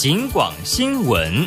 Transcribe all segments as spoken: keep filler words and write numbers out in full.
警广新闻。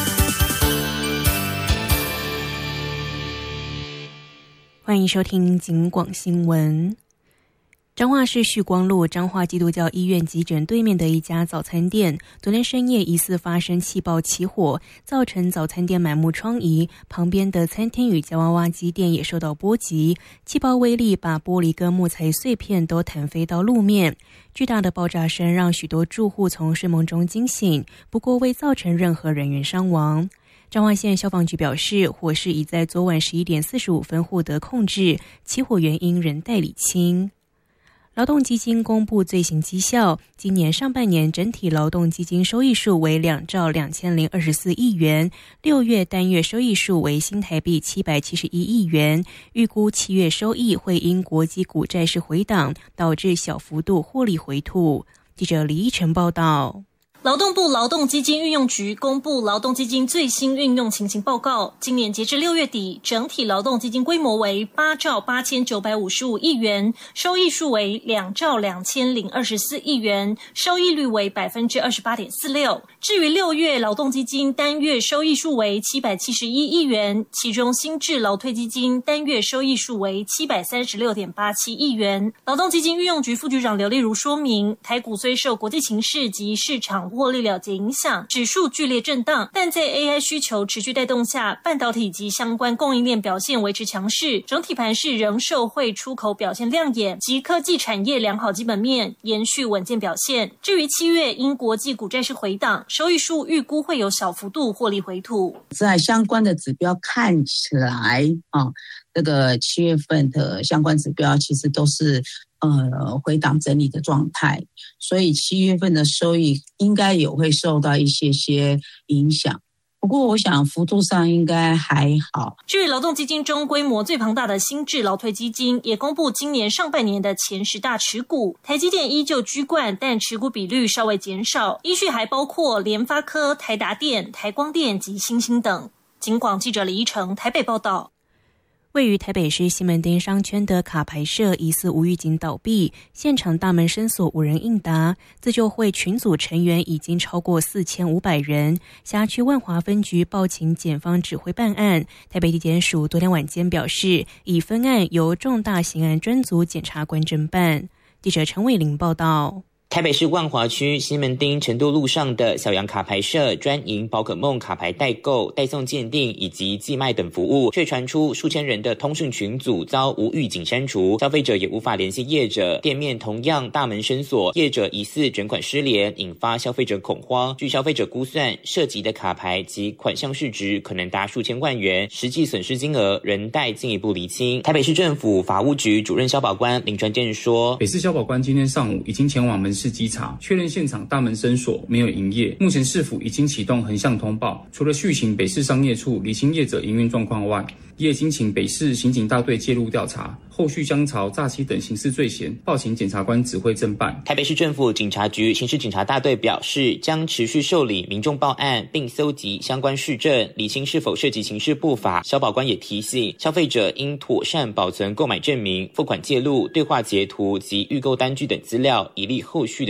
欢迎收听警广新闻。彰化市旭光路彰化基督教医院急诊对面的一家早餐店，昨天深夜疑似发生气爆起火，造成早餐店满目疮痍，旁边的餐厅与夹娃娃机店也受到波及，气爆威力把玻璃跟木材碎片都弹飞到路面，巨大的爆炸声让许多住户从睡梦中惊醒，不过未造成任何人员伤亡。彰化县消防局表示，火势已在昨晚十一点四十五分获得控制，起火原因仍待理清。劳动基金公布最新绩效，今年上半年整体劳动基金收益数为两兆两千零二十四亿元，六月单月收益数为新台币七百七十一亿元，预估七月收益会因国际股债市回档，导致小幅度获利回吐。记者李依晨报道。 劳动部劳动基金运用局公布劳动基金最新运用情形报告，今年截至六月底，整体劳动基金规模为八兆八千九百五十五亿元，收益数为两兆两千零二十四亿元，收益率为百分之二十八点四六。至于六月劳动基金单月收益数为七百七十一亿元，其中新制劳退基金单月收益数为七百三十六点八七亿元。劳动基金运用局副局长刘丽如说明，台股虽受国际情势及市场获利了结影响，指数剧烈震荡，但在 A I 需求持续带动下，半导体及相关供应链表现维持强势，整体盘势仍受惠出口表现亮眼及科技产业良好基本面，延续稳健表现。至于七月因国际股债市回档，收益数预估会有小幅度获利回吐。 在相关的指标看起来啊，这个七月份的相关指标其实都是呃回档整理的状态，所以七月份的收益应该也会受到一些些影响。不过我想幅度上应该还好。 至于劳动基金中规模最庞大的新制劳退基金，也公布今年上半年的前十大持股，台积电依旧居冠，但持股比率稍微减少，依序还包括联发科、台达电、台光电及新兴等。警广记者李依晨台北报道。 位于台北市西门町商圈的卡牌社疑似无预警倒闭，现场大门深锁，无人应答。自救会群组成员已经超过四千五百人。辖区万华分局报请检方指挥办案。台北地检署昨天晚间表示，已分案由重大刑案专组检察官侦办。记者陈伟玲报道。 台北市万华区西门町成都路上的小羊卡牌社专营宝可梦卡牌代购、代送鉴定以及寄卖等服务，却传出数千人的通讯群组遭无预警删除，消费者也无法联系业者，店面同样大门深锁，业者疑似卷款失联，引发消费者恐慌。据消费者估算，涉及的卡牌及款项市值可能达数千万元，实际损失金额仍待进一步厘清。台北市政府法务局主任消保官林传健说， 北市消保官今天上午已经前往门市稽查，确认现场大门深锁，没有营业。目前市府已经启动横向通报，除了续请北市商业处厘清业者营运状况外，也已经请北市刑警大队介入调查，后续将朝诈欺等刑事罪嫌报请检察官指挥侦办。 台北市政府警察局刑事警察大队表示，将持续受理民众报案，并搜集相关事证，厘清是否涉及刑事不法。消保官也提醒消费者应妥善保存购买证明、付款记录、对话截图及预购单据等资料，以利后续的